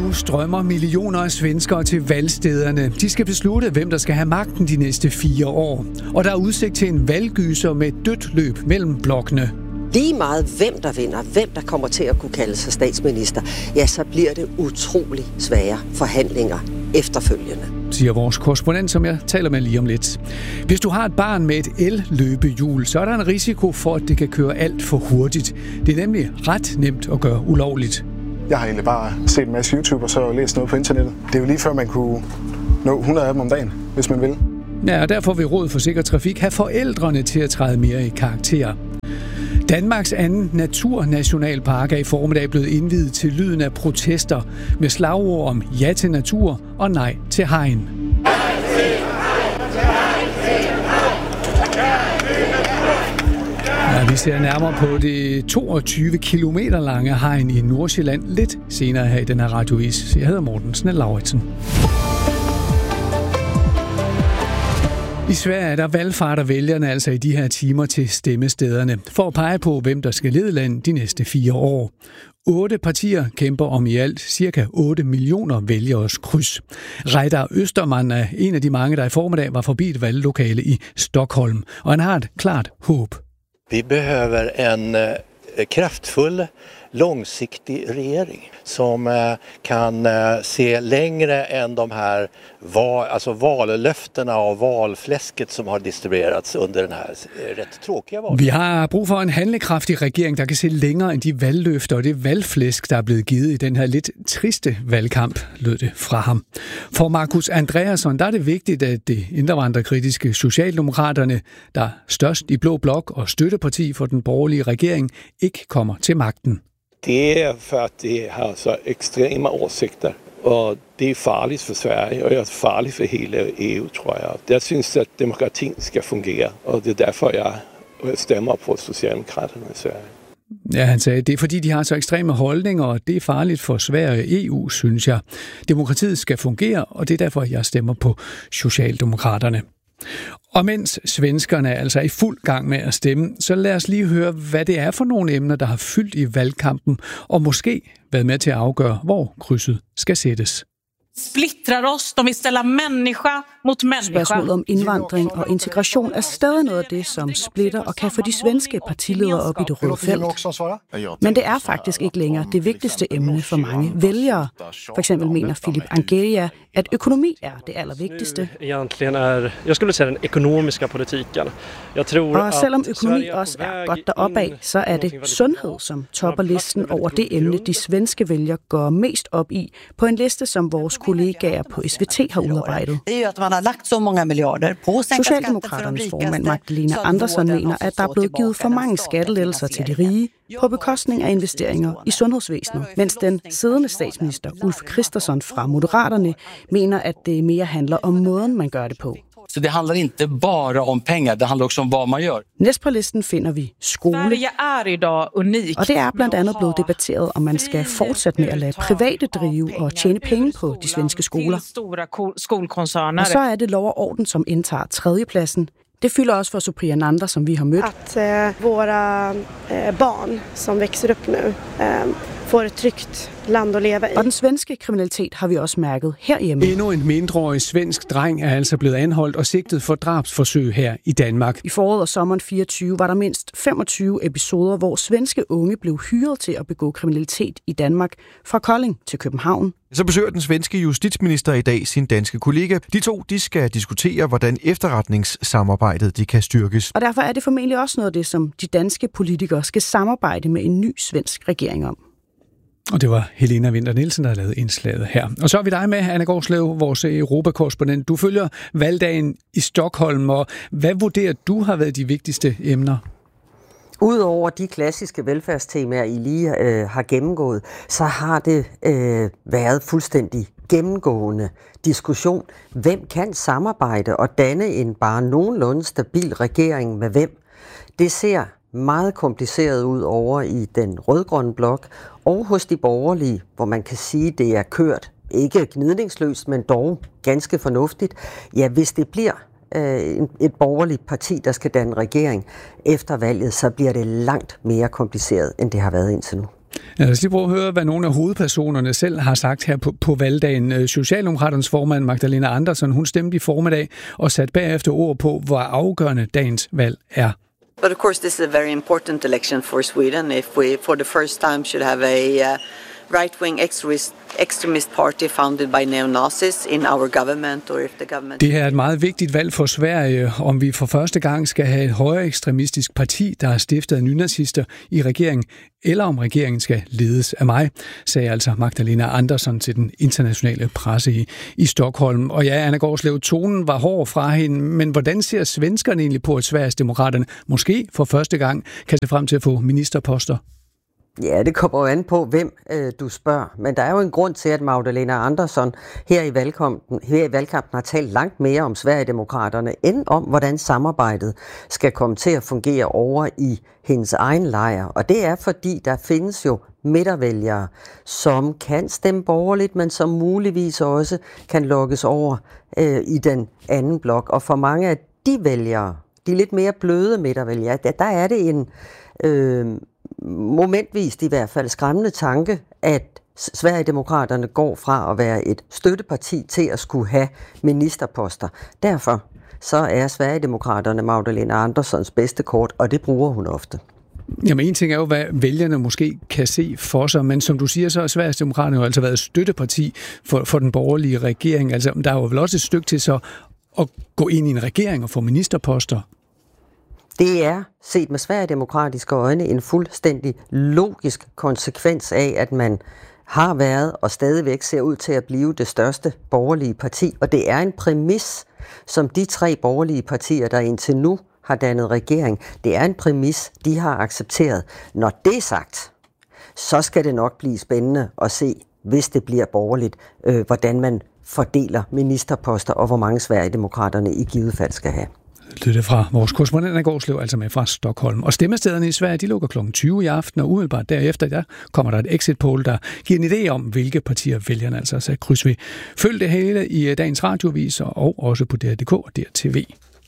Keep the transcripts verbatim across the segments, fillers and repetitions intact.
Nu strømmer millioner af svenskere til valgstederne. De skal beslutte, hvem der skal have magten de næste fire år. Og der er udsigt til en valggyser med dødt løb mellem blokkene. Lige meget hvem der vinder, hvem der kommer til at kunne kalde sig statsminister, ja, så bliver det utrolig svære forhandlinger efterfølgende, siger vores korrespondent, som jeg taler med lige om lidt. Hvis du har et barn med et el-løbehjul, så er der en risiko for, at det kan køre alt for hurtigt. Det er nemlig ret nemt at gøre ulovligt. Jeg har egentlig bare set en masse YouTube og så læst noget på internettet. Det er jo lige før, man kunne nå hundrede af dem om dagen, hvis man vil. Ja, og derfor vil Rådet for Sikker Trafik have forældrene til at træde mere i karakter. Danmarks anden naturnationalpark er i formiddag blevet indviet til lyden af protester med slagord om ja til natur og nej til hegn. Ja, vi ser nærmere på det toogtyve kilometer lange hegn i Nordsjælland lidt senere her i den her radiovis. Jeg hedder Morten Snell-Lauritsen. I Sverige er der valgfarter vælgerne altså i de her timer til stemmestederne for at pege på, hvem der skal lede landet de næste fire år. Otte partier kæmper om i alt cirka otte millioner vælgeres kryds. Reidar Österman er en af de mange, der i formiddag var forbi et valglokale i Stockholm, og han har et klart håb. Vi behöver en uh, kraftfull, långsiktig regering som uh, kan uh, se längre än de här val, alltså vallöftena och valfläsket som har distribuerats under den här uh, rätt tråkiga valen. Vi har brug for en handlekraftig regering, der kan se længere end de valgløfter og det valgflæsk, der er blevet givet i den her lidt triste valgkamp, lød det fra ham. For Markus Andreasson, der er det vigtigt, at det indvandrerkritiske Socialdemokraterne, der er størst i blå blok og støtteparti for den borgerlige regering, ikke kommer til magten. Det är för att det har så extrema åsikter och det är farligt för Sverige och det är farligt för hela E U, tror jag. Jag syns att demokratin ska fungera och det är därför jag stämmer på Socialdemokraterna i Sverige. Ja, han sagde, det er fordi, de har så ekstreme holdninger, og det er farligt for Sverige og E U, synes jeg. Demokratiet skal fungere, og det er derfor, jeg stemmer på Socialdemokraterne. Og mens svenskerne er altså i fuld gang med at stemme, så lad os lige høre, hvad det er for nogle emner, der har fyldt i valgkampen, og måske været med til at afgøre, hvor krydset skal sættes. Splittrar os, de vil stille mennesker mot mennesker. Spørgsmålet om indvandring og integration er stadig noget af det, som splitter og kan få de svenske partiledere op i det røde felt. Men det er faktisk ikke længere det vigtigste emne for mange vælgere. For eksempel mener Filip Angelia, at økonomi er det allervigtigste. Egentligen er, jeg skulle sige, den økonomiske politikken. Jeg tror, og selvom økonomi også er godt deroppe af, så er det sundhed, som topper listen over det emne, de svenske vælgere går mest op i på en liste, som vores kollegaer på S V T har udarbejdet. Det er at man har lagt så mange milliarder på Socialdemokraternes formand Magdalena Andersson mener, at der er blevet givet for mange skattelettelser til de rige på bekostning af investeringer i sundhedsvæsenet, mens den siddende statsminister Ulf Kristersson fra Moderaterne mener, at det mere handler om måden, man gør det på. Så det handler ikke bare om penge, det handler også om, hvad man gør. Næst på listen finder vi skole. Sverige er i dag unik. Og det er blandt andet blevet debatteret, om man skal fortsætte med at lade private drive og tjene penge på de svenske skoler. Og så er det lov og orden, som indtager tredjepladsen. Det fylder også for Supriya Nanda, som vi har mødt. At uh, våra uh, barn, som växer upp nu, uh, får et trygt land at leve i. Og den svenske kriminalitet har vi også mærket herhjemme. Endnu en mindreårig svensk dreng er altså blevet anholdt og sigtet for drabsforsøg her i Danmark. I foråret og sommeren fireogtyve var der mindst femogtyve episoder, hvor svenske unge blev hyret til at begå kriminalitet i Danmark fra Kolding til København. Så besøger den svenske justitsminister i dag sin danske kollega. De to de skal diskutere, hvordan efterretningssamarbejdet de kan styrkes. Og derfor er det formentlig også noget af det, som de danske politikere skal samarbejde med en ny svensk regering om. Og det var Helena Winther Nielsen, der lavede indslaget her. Og så er vi dig med, Anna Gårdslev, vores europakorrespondent. Du følger valgdagen i Stockholm, og hvad vurderer du har været de vigtigste emner? Udover de klassiske velfærdstemaer, I lige øh, har gennemgået, så har det øh, været fuldstændig gennemgående diskussion. Hvem kan samarbejde og danne en bare nogenlunde stabil regering med hvem? Det ser meget kompliceret ud over i den rødgrønne blok og hos de borgerlige, hvor man kan sige, det er kørt ikke gnidningsløst, men dog ganske fornuftigt. Ja, hvis det bliver øh, et borgerligt parti, der skal danne regering efter valget, så bliver det langt mere kompliceret, end det har været indtil nu. Ja, lad os lige prøve at høre, hvad nogle af hovedpersonerne selv har sagt her på, på valgdagen. Socialdemokraternes formand Magdalena Andersson, hun stemte i formiddag og satte bagefter ord på, hvor afgørende dagens valg er. But of course this is a very important election for Sweden if we for the first time should have a uh, right-wing extremist extremist party founded by neo-Nazis in our government, or if the government... Det her er et meget vigtigt valg for Sverige, om vi for første gang skal have et højere ekstremistisk parti, der er stiftet af nynazister i regeringen, eller om regeringen skal ledes af mig, sagde altså Magdalena Andersson til den internationale presse i, i Stockholm. Og ja, Anna Gårdslev, tonen var hård fra hende, men hvordan ser svenskerne egentlig på, at Sverigesdemokraterne måske for første gang kan se frem til at få ministerposter? Ja, det kommer jo an på, hvem øh, du spørger. Men der er jo en grund til, at Magdalena Andersson her i valgkampen, her i valgkampen har talt langt mere om Sverigedemokraterne, end om, hvordan samarbejdet skal komme til at fungere over i hendes egen lejr. Og det er, fordi der findes jo midtervælgere, som kan stemme borgerligt, men som muligvis også kan lokkes over øh, i den anden blok. Og for mange af de vælgere, de lidt mere bløde midtervælgere, der, der er det en... Øh, momentvist i hvert fald skræmmende tanke, at Sverigedemokraterne går fra at være et støtteparti til at skulle have ministerposter. Derfor så er Sverigedemokraterne Magdalena Anderssons bedste kort, og det bruger hun ofte. Jamen en ting er jo, hvad vælgerne måske kan se for sig, men som du siger, så har Sverigedemokraterne jo altså været støtteparti for, for den borgerlige regering. Altså der er jo vel også et stykke til så at gå ind i en regering og få ministerposter. Det er, set med sverigedemokratiske øjne, en fuldstændig logisk konsekvens af, at man har været og stadigvæk ser ud til at blive det største borgerlige parti. Og det er en præmis, som de tre borgerlige partier, der indtil nu har dannet regering, det er en præmis, de har accepteret. Når det er sagt, så skal det nok blive spændende at se, hvis det bliver borgerligt, øh, hvordan man fordeler ministerposter og hvor mange Sverigedemokraterne i givet fald skal have. Lytte fra vores korrespondent Anna Gårdslev, altså med fra Stockholm. Og stemmestederne i Sverige, de lukker klokken tyve i aften, og umiddelbart derefter, der kommer der et exit poll, der giver en idé om, hvilke partier vælgerne altså har sat kryds ved. Følg det hele i dagens radioaviser og også på D R punktum d k og D R T V.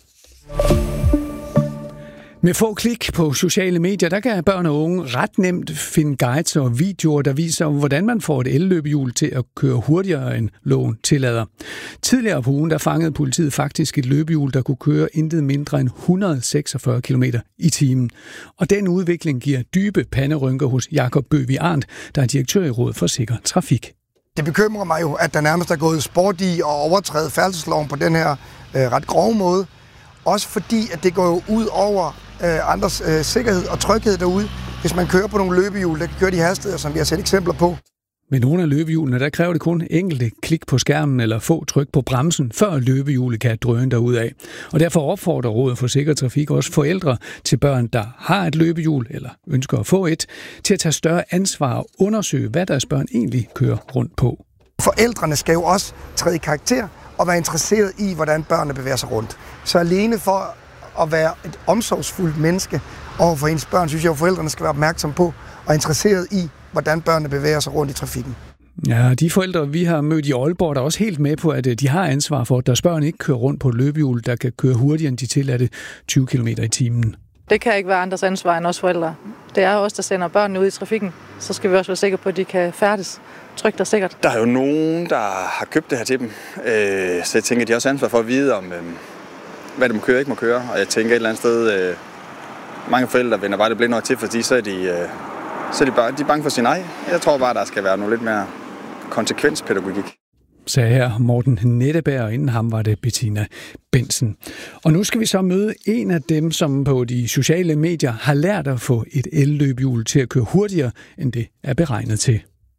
Med få klik på sociale medier, der kan børn og unge ret nemt finde guides og videoer, der viser, hvordan man får et elløbehjul til at køre hurtigere end loven tillader. Tidligere på ugen, der fangede politiet faktisk et løbehjul, der kunne køre intet mindre end et hundrede og seksogfyrre kilometer i timen. Og den udvikling giver dybe panderynker hos Jakob Bøvig Arndt, der er direktør i Rådet for Sikker Trafik. Det bekymrer mig jo, at der nærmest er gået sport i at overtræde færdselsloven på den her øh, ret grove måde. Også fordi, at det går jo ud over øh, andres øh, sikkerhed og tryghed derude, hvis man kører på nogle løbehjul, der kan køre de hastigheder, som vi har set eksempler på. Med nogle af løbehjulene, der kræver det kun enkelte klik på skærmen eller få tryk på bremsen, før løbehjulet kan drøne derudad. Og derfor opfordrer Rådet for Sikker Trafik også forældre til børn, der har et løbehjul eller ønsker at få et, til at tage større ansvar og undersøge, hvad deres børn egentlig kører rundt på. Forældrene skal jo også træde i karakter og være interesseret i, hvordan børnene bevæger sig rundt. Så alene for at være et omsorgsfuldt menneske overfor ens børn, synes jeg, at forældrene skal være opmærksomme på og interesseret i, hvordan børnene bevæger sig rundt i trafikken. Ja, de forældre, vi har mødt i Aalborg, der er også helt med på, at de har ansvar for, at deres børn ikke kører rundt på et løbehjul, der kan køre hurtigere end de tilladte tyve kilometer i timen. Det kan ikke være andres ansvar end os forældre. Det er os, der sender børnene ud i trafikken. Så skal vi også være sikre på, at de kan færdes trygt og sikkert. Der er jo nogen, der har købt det her til dem. Øh, så jeg tænker, at de har også ansvar for at vide, om, øh, hvad de må køre og ikke må køre. Og jeg tænker et eller andet sted, øh, mange forældre vender bare det blinde øje til, fordi så er de, øh, så er de, bare, de er bange for sin egen. Jeg tror bare, der skal være noget lidt mere konsekvenspædagogik. Sagde her Morten Netteberg, og inden ham var det Bettina Bensen. Og nu skal vi så møde en af dem, som på de sociale medier har lært at få et elløbehjul til at køre hurtigere, end det er beregnet til.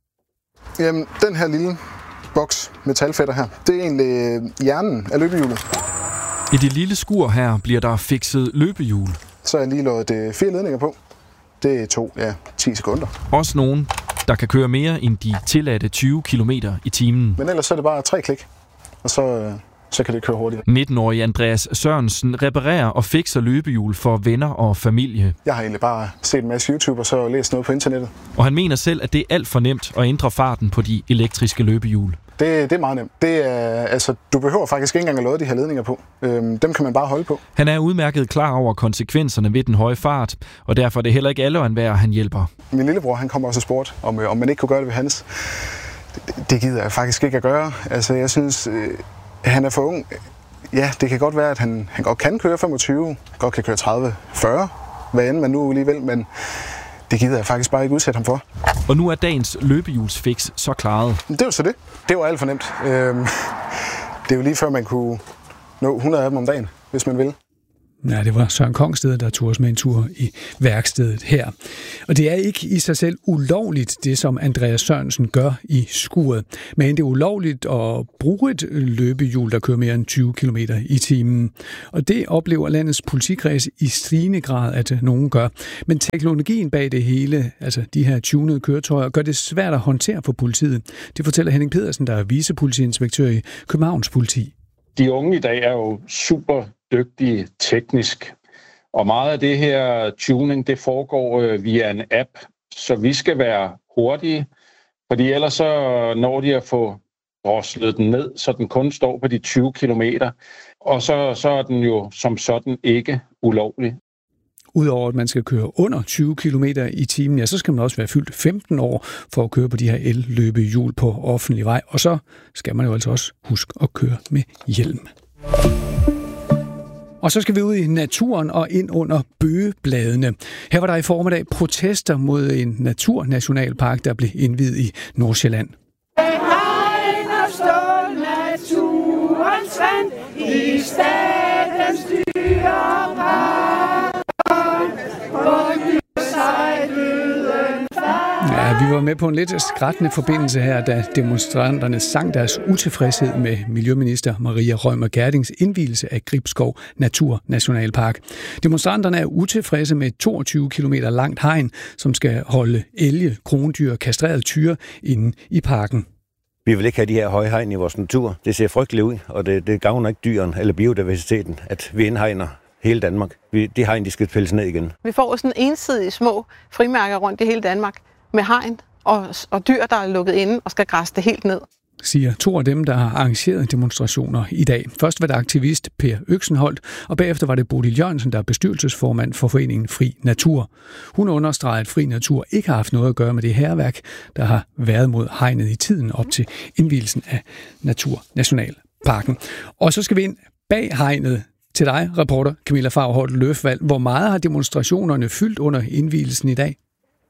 Jamen, den her lille boks metalfætter her, det er egentlig hjernen af løbehjulet. I det lille skur her bliver der fikset løbehjul. Så har jeg lige lavet fire ledninger på. Det tog ja, ti sekunder. Også nogen, der kan køre mere end de tilladte tyve kilometer i timen. Men ellers så er det bare tre klik, og så, så kan det køre hurtigt. nitten-årige Andreas Sørensen reparerer og fikser løbehjul for venner og familie. Jeg har egentlig bare set en masse YouTube og så læst noget på internettet. Og han mener selv, at det er alt for nemt at ændre farten på de elektriske løbehjul. Det Det, det er meget nemt. Det er, altså, du behøver faktisk ikke engang at lade de her ledninger på. Øhm, dem kan man bare holde på. Han er udmærket klar over konsekvenserne ved den høje fart, og derfor er det heller ikke alle og enhver, han hjælper. Min lillebror, han kommer også til sport, om, om man ikke kunne gøre det ved hans. Det, det gider jeg faktisk ikke at gøre. Altså, jeg synes, øh, han er for ung. Ja, det kan godt være, at han, han godt kan køre femogtyve, godt kan køre tredive, fyrre, hvad end man nu alligevel, men det gider jeg faktisk bare ikke udsætte ham for. Og nu er dagens løbehjulsfix så klaret. Det var så det. Det var alt for nemt. Øhm, det er jo lige før, man kunne nå hundrede af dem om dagen, hvis man vil. Ja, det var Søren Kongsted, der tog os med en tur i værkstedet her. Og det er ikke i sig selv ulovligt, det som Andreas Sørensen gør i skuret. Men det er ulovligt at bruge et løbehjul, der kører mere end tyve kilometer i timen. Og det oplever landets politikreds i stigende grad, at nogen gør. Men teknologien bag det hele, altså de her tunede køretøjer, gør det svært at håndtere for politiet. Det fortæller Henning Pedersen, der er vicepolitiinspektør i Københavns Politi. De unge i dag er jo super dygtige teknisk, og meget af det her tuning, det foregår via en app, så vi skal være hurtige, fordi ellers så når de at få droslet den ned, så den kun står på de tyve kilometer, og så, så er den jo som sådan ikke ulovlig. Udover at man skal køre under tyve kilometer i timen, ja, så skal man også være fyldt femten år for at køre på de her el-løbehjul på offentlig vej. Og så skal man jo altså også huske at køre med hjelm. Og så skal vi ud i naturen og ind under bøgebladene. Her var der i formiddag protester mod en naturnationalpark, der blev indviet i Nordsjælland. Naturens vand i statens dyrepark. Ja, vi var med på en lidt skrættende forbindelse her, da demonstranterne sang deres utilfredshed med miljøminister Maria Reumert Gjerdings indvielse af Gribskov Naturnationalpark. Demonstranterne er utilfredse med et toogtyve kilometer langt hegn, som skal holde elge, krondyr og kastrerede tyre inde i parken. Vi vil ikke have de her høje hegn i vores natur. Det ser frygteligt ud, og det, det gavner ikke dyrene eller biodiversiteten, at vi indhegner hele Danmark. Vi, de hegn, de skal pilles ned igen. Vi får sådan ensidige små frimærker rundt i hele Danmark med hegn og, og dyr, der er lukket inde og skal græsse det helt ned. Siger to af dem, der har arrangeret demonstrationer i dag. Først var det aktivist Per Øksenholt, og bagefter var det Bodil Jørgensen, der er bestyrelsesformand for foreningen Fri Natur. Hun understreger, at Fri Natur ikke har haft noget at gøre med det hærværk, der har været mod hegnet i tiden op til indvielsen af Naturnationalparken. Og så skal vi ind bag hegnet til dig, reporter Camilla Faurholt Løfvald. Hvor meget har demonstrationerne fyldt under indvielsen i dag?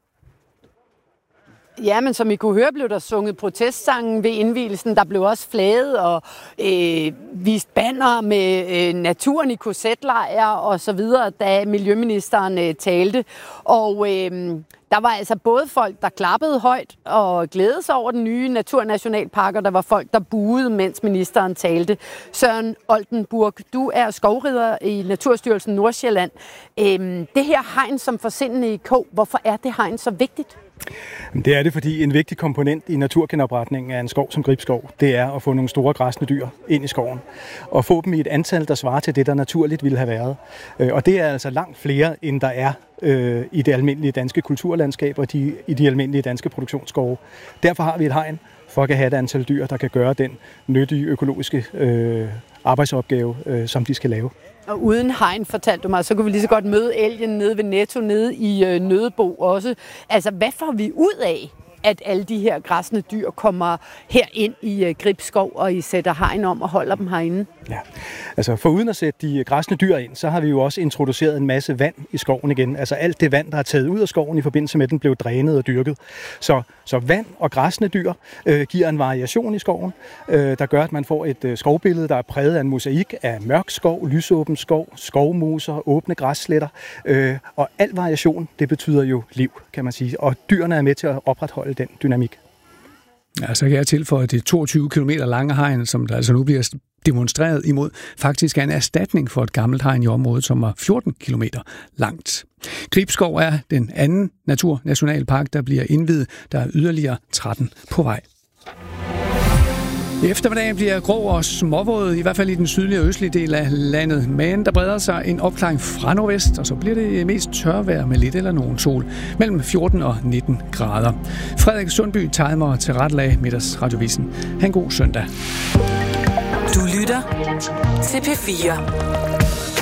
Ja, men som I kunne høre, blev der sunget protestsangen ved indvielsen. Der blev også flaget og øh, vist banner med øh, naturen i K Z-lejr og så videre, da miljøministeren øh, talte. Og øh, der var altså både folk, der klappede højt og glædede sig over den nye naturnationalpark, og der var folk, der buede, mens ministeren talte. Søren Oldenburg, du er skovrider i Naturstyrelsen Nordsjælland. Øh, det her hegn som forsindende i K, hvorfor er det hegn så vigtigt? Det er det, fordi en vigtig komponent i naturgenopretningen af en skov som Gribskov, det er at få nogle store græsne dyr ind i skoven. Og få dem i et antal, der svarer til det, der naturligt ville have været. Og det er altså langt flere, end der er øh, i det almindelige danske kulturlandskab og de, i de almindelige danske produktionsskove. Derfor har vi et hegn for at have et antal dyr, der kan gøre den nyttige økologiske øh, arbejdsopgave, øh, som de skal lave. Og uden hegn, fortalte du mig, så kunne vi lige så godt møde elgen nede ved Netto, nede i øh, Nødebo også. Altså, hvad får vi ud af, at alle de her græsne dyr kommer her ind i øh, Gribskov, og I sætter hegn om og holder dem herinde? Ja, altså for uden at sætte de græsne dyr ind, så har vi jo også introduceret en masse vand i skoven igen. Altså alt det vand, der er taget ud af skoven i forbindelse med, at den blev drænet og dyrket. Så, så vand og græsne dyr øh, giver en variation i skoven, øh, der gør, at man får et øh, skovbillede, der er præget af en mosaik af mørk skov, lysåben skov, skovmoser, åbne græssletter. Øh, og al variation, det betyder jo liv, kan man sige. Og dyrene er med til at opretholde den dynamik. Ja, så kan jeg tilføje, at det toogtyve kilometer lange hegn, som der altså nu bliver demonstreret imod, faktisk er en erstatning for et gammelt hegn i området, som var fjorten kilometer langt. Gribskov er den anden naturnationalpark, der bliver indviet. Der er yderligere tretten på vej. Eftermiddagen bliver grå og småvåd, i hvert fald i den sydlige og østlige del af landet. Men der breder sig en opklaring fra nordvest, og så bliver det mest tørvejr med lidt eller nogen sol. Mellem fjorten og nitten grader. Frederik Sundby, timer og tilrettelag Middagsradiovisen. Ha' en god søndag. Du lytter til P fire.